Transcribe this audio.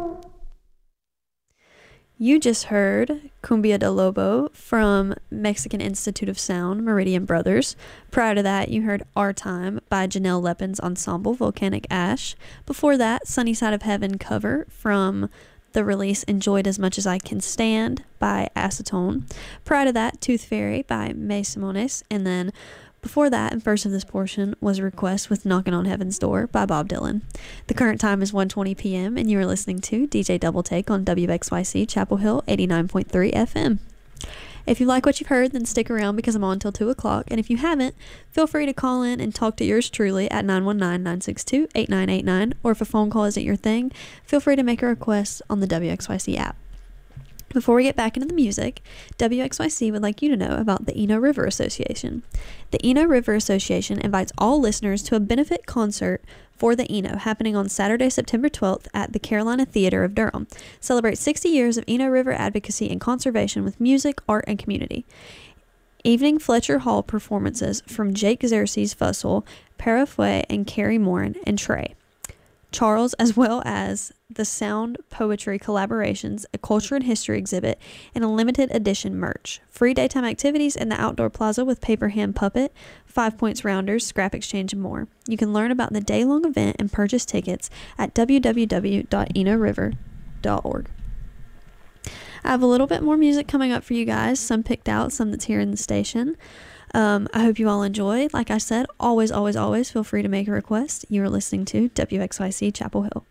You just heard Cumbia de Lobo from Mexican Institute of Sound, Meridian Brothers. Prior to that, you heard Our Time by Janelle Lepin's ensemble, Volcanic Ash. Before that, Sunny Side of Heaven cover from the release Enjoyed as Much as I Can Stand by Acetone. Prior to that, Tooth Fairy by May Simones. And then before that, and first of this portion, was a request with Knocking on Heaven's Door by Bob Dylan. The current time is 1:20 p.m., and you are listening to DJ Double Take on WXYC Chapel Hill 89.3 FM. If you like what you've heard, then stick around because I'm on till 2 o'clock, and if you haven't, feel free to call in and talk to yours truly at 919-962-8989, or if a phone call isn't your thing, feel free to make a request on the WXYC app. Before we get back into the music, WXYC would like you to know about the Eno River Association. The Eno River Association invites all listeners to a benefit concert for the Eno happening on Saturday, September 12th at the Carolina Theater of Durham. Celebrate 60 years of Eno River advocacy and conservation with music, art, and community. Evening Fletcher Hall performances from Jake Xerxes Fussell, Parafue, and Carrie Morin and Trey Charles, as well as the sound poetry collaborations, a culture and history exhibit, and a limited edition merch. Free daytime activities in the outdoor plaza with paper hand puppet, 5 Points rounders, scrap exchange, and more. You can learn about the day-long event and purchase tickets at www.enoriver.org. I have a little bit more music coming up for you guys, some picked out, some that's here in the station. I hope you all enjoy. Like I said, always feel free to make a request. You are listening to WXYC Chapel Hill.